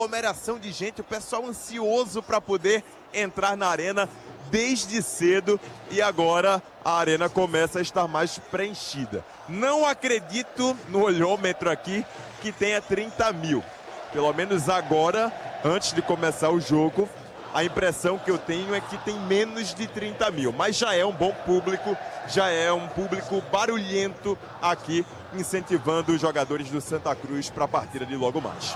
aglomeração de gente, o pessoal ansioso para poder entrar na arena desde cedo e agora a arena começa a estar mais preenchida. Não acredito no olhômetro aqui que tenha 30 mil. Pelo menos agora, antes de começar o jogo, a impressão que eu tenho é que tem menos de 30 mil. Mas já é um bom público, já é um público barulhento aqui, incentivando os jogadores do Santa Cruz para a partida de logo mais.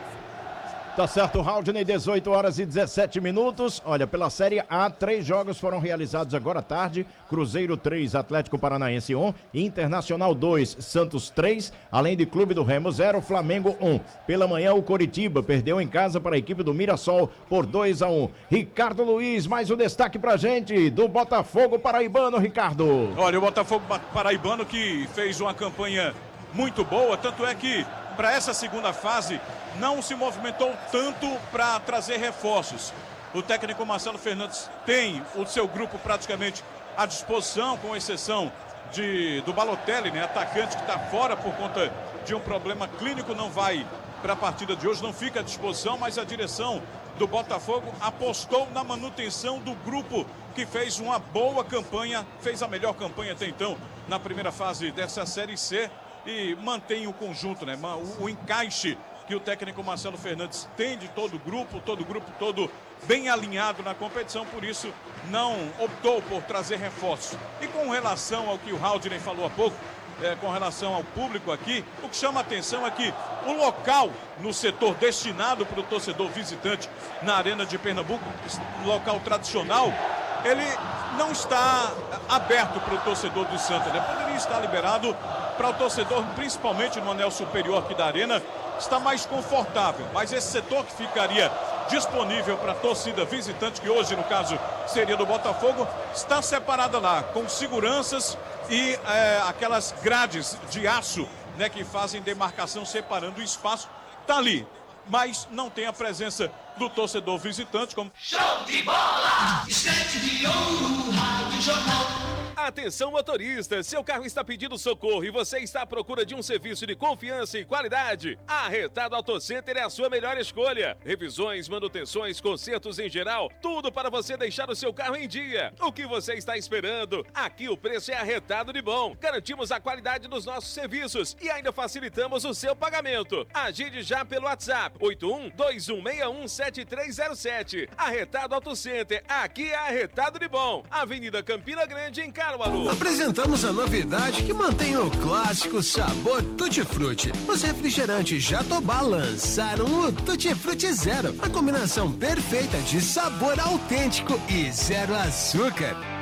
Tá certo, Haldney, 18 horas e 17 minutos. Olha, pela Série A, 3 jogos foram realizados agora à tarde. Cruzeiro 3, Atlético Paranaense 1, Internacional 2, Santos 3, além de Clube do Remo 0, Flamengo 1. Pela manhã, o Coritiba perdeu em casa para a equipe do Mirassol por 2-1. Ricardo Luiz, mais um destaque pra gente do Botafogo paraibano, Ricardo. Olha, o Botafogo paraibano que fez uma campanha muito boa, tanto é que para essa segunda fase não se movimentou tanto para trazer reforços. O técnico Marcelo Fernandes tem o seu grupo praticamente à disposição, com exceção do Balotelli, né, atacante que está fora por conta de um problema clínico, não vai para a partida de hoje, não fica à disposição, mas a direção do Botafogo apostou na manutenção do grupo que fez uma boa campanha, fez a melhor campanha até então na primeira fase dessa Série C e mantém o conjunto, né, o encaixe que o técnico Marcelo Fernandes tem de todo o grupo todo bem alinhado na competição, por isso não optou por trazer reforços. E com relação ao que o Haldney falou há pouco, com relação ao público aqui, o que chama a atenção é que o local no setor destinado para o torcedor visitante na Arena de Pernambuco, local tradicional, ele não está aberto para o torcedor do Santa, né? Poderia estar liberado para o torcedor, principalmente no anel superior aqui da Arena, está mais confortável, mas esse setor que ficaria disponível para a torcida visitante, que hoje no caso seria do Botafogo, está separada lá, com seguranças e aquelas grades de aço, né, que fazem demarcação separando o espaço, está ali, mas não tem a presença do torcedor visitante. Como... Show de bola! Estante de ouro, rádio jornal. Atenção motorista, seu carro está pedindo socorro e você está à procura de um serviço de confiança e qualidade? A Arretado Auto Center é a sua melhor escolha. Revisões, manutenções, consertos em geral, tudo para você deixar o seu carro em dia. O que você está esperando? Aqui o preço é arretado de bom. Garantimos a qualidade dos nossos serviços e ainda facilitamos o seu pagamento. Agende já pelo WhatsApp 81-2161-7307. Arretado Auto Center, aqui é arretado de bom. Avenida Campina Grande, em Caruaru. Apresentamos a novidade que mantém o clássico sabor Tutti Frutti. Os refrigerantes Jatobá lançaram o Tutti Frutti Zero, a combinação perfeita de sabor autêntico e zero açúcar.